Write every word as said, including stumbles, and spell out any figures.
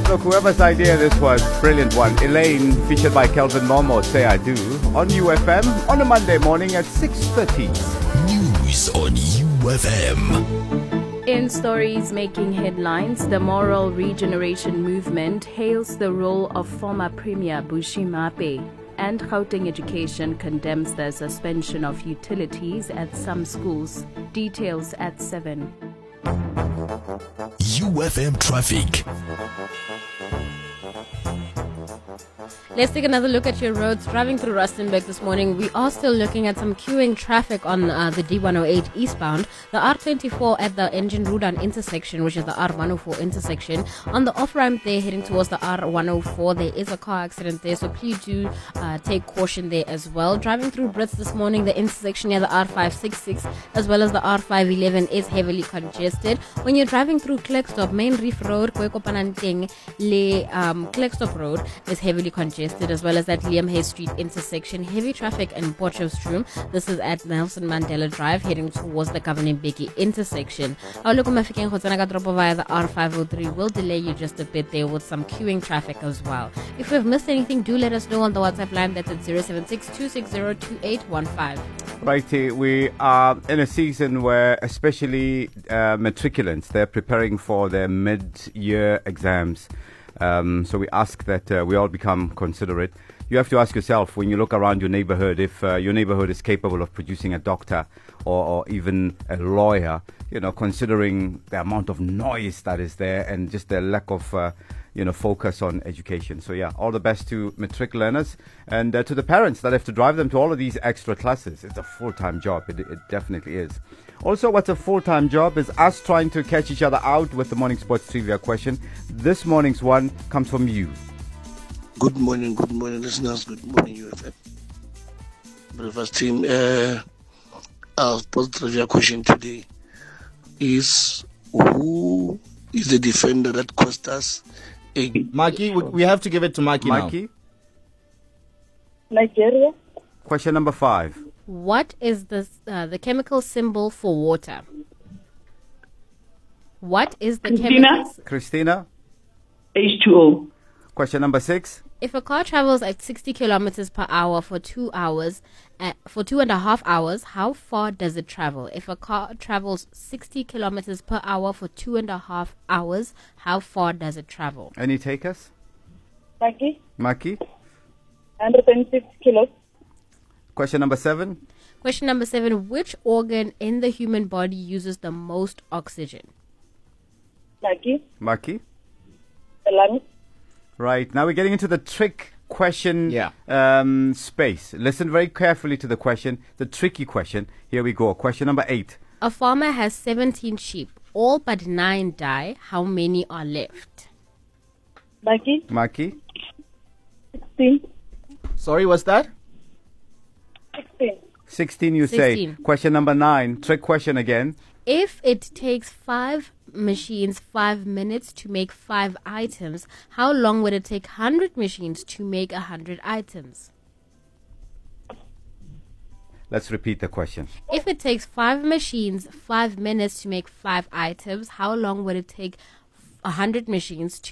Look, whoever's idea this was, brilliant one. Elaine, featured by Kelvin Momo, Say I Do, on U F M on a Monday morning at six thirty. News on U F M. In stories making headlines, the Moral Regeneration Movement hails the role of former Premier Bushi Mape, and Gauteng Education condemns the suspension of utilities at some schools. Details at seven. U F M traffic. Let's take another look at your roads. Driving through Rustenburg this morning, we are still looking at some queuing traffic on uh, the D one oh eight eastbound, the R twenty-four at the Engine Rudan intersection, which is the R one oh four intersection. On the off-ramp there, heading towards the R one oh four, there is a car accident there, so please do uh, take caution there as well. Driving through Brits this morning, the intersection near the R five sixty-six as well as the R five eleven is heavily congested. When you're driving through Klerksdorp, Main Reef Road, Kwekopananteng, Le um, Klerksdorp Road is heavily congested, as well as that Liam Hay Street intersection. Heavy traffic in Potchefstroom. This is at Nelson Mandela Drive, heading towards the Governing Beki intersection. Our local Mafikeng Hotsanaga drop via the R five oh three will delay you just a bit there with some queuing traffic as well. If we've missed anything, do let us know on the WhatsApp line. That's at zero seven six two six zero two eight one five. Righty, we are in a season where especially uh, matriculants, they're preparing for their mid-year exams. Um, so we ask that uh, we all become considerate. You have to ask yourself, when you look around your neighborhood, if uh, your neighborhood is capable of producing a doctor or, or even a lawyer, you know, considering the amount of noise that is there and just the lack of, uh, you know, focus on education. So yeah, all the best to matric learners and uh, to the parents that have to drive them to all of these extra classes. It's a full-time job. It, it definitely is. Also, what's a full-time job is us trying to catch each other out with the morning sports trivia question. This morning's one comes from you. Good morning, good morning, listeners. Good morning, U F M. Breakfast team. Uh, our sports trivia question today is: who is the defender that cost us a... Mikey, we, we have to give it to Mikey now. Mikey? Nigeria. Question number five. What is the uh, the chemical symbol for water? What is the Christina? chemical? Christina? H two O. Question number six. If a car travels at sixty kilometers per hour for two hours, uh, for two and a half hours, how far does it travel? If a car travels sixty kilometers per hour for two and a half hours, how far does it travel? Any takers? Maki. Maki? one hundred six kilos. Question number seven. Question number seven. Which organ in the human body uses the most oxygen? Maki. Maki? The lungs. Right. Now we're getting into the trick question Yeah. um, space. Listen very carefully to the question, the tricky question. Here we go. Question number eight. A farmer has seventeen sheep. All but nine die. How many are left? Maki. Maki? sixteen. Sorry, what's that? sixteen. sixteen, you sixteen. say. Question number nine. Trick question again. If it takes five machines five minutes to make five items, how long would it take one hundred machines to make one hundred items? Let's repeat the question. If it takes five machines five minutes to make five items, how long would it take one hundred machines to